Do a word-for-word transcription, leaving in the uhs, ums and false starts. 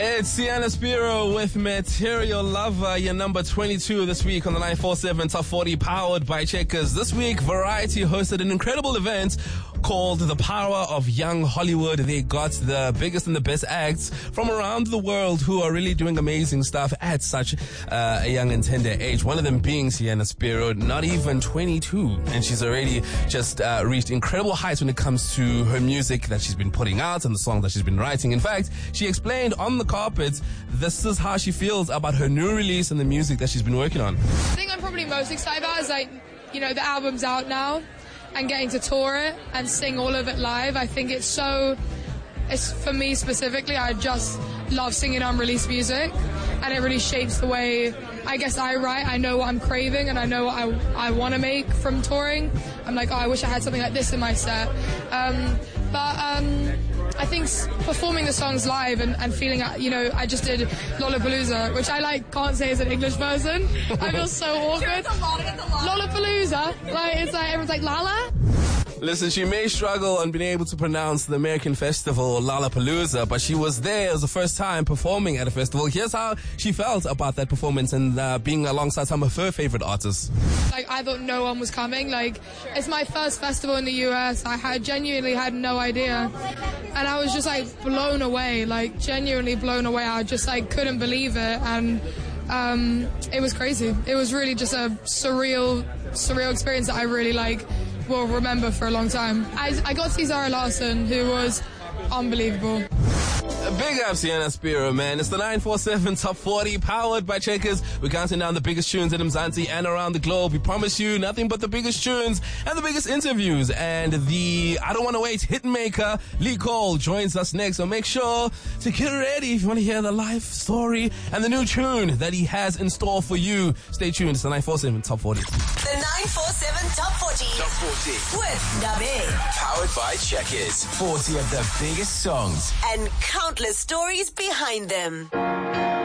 It's Sienna Spiro with Material Lover, your number twenty-two this week on the nine four seven Top forty, powered by Checkers. This week, Variety hosted an incredible event called The Power of Young Hollywood. They got the biggest and the best acts from around the world who are really doing amazing stuff at such uh, a young and tender age. One of them being Sienna Spiro, not even twenty-two, and she's already just uh, reached incredible heights when it comes to her music that she's been putting out and the songs that she's been writing. In fact, she explained on the carpet this is how she feels about her new release and the music that she's been working on. The thing I'm probably most excited about is, like, you know, the album's out now and getting to tour it and sing all of it live. I think it's so, it's for me specifically, I just love singing unreleased music, and it really shapes the way I guess I write. I know what I'm craving and I know what I, I want to make from touring. I'm like, oh, I wish I had something like this in my set. Um, but um, I think performing the songs live and, and feeling, you know, I just did Lollapalooza, which I like can't say as an English person. I feel so awkward. Lollapalooza, like it's like everyone's like Lala. Listen, she may struggle on being able to pronounce the American festival Lollapalooza, but she was there. It was the first time performing at a festival. Here's how she felt about that performance and uh, being alongside some of her favorite artists. Like, I thought no one was coming. Like, it's my first festival in the U S. I had genuinely had no idea. And I was just like blown away, like genuinely blown away. I just like couldn't believe it. And um, it was crazy. It was really just a surreal, surreal experience that I really like will remember for a long time. I, I got to see Zara Larsson, who was unbelievable. Big up Sienna Spiro, man. It's the nine four seven Top forty, powered by Checkers. We're counting down the biggest tunes in Mzansi and around the globe. We promise you nothing but the biggest tunes and the biggest interviews. And the I Don't Want to Wait hitmaker, Lee Cole, joins us next. So make sure to get ready if you want to hear the life story and the new tune that he has in store for you. Stay tuned. It's the nine four seven Top forty. The nine four seven Top forty. Top forty. With Nabe. Powered by Checkers. forty of the biggest songs. And countless stories behind them.